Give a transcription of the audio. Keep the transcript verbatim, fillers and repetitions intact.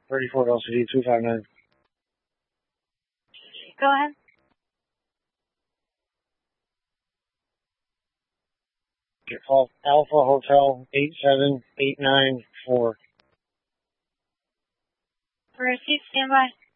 thirty-four L C D two five nine. Go ahead. Your call Alpha Hotel eight seven eight nine four. Receipt, stand by.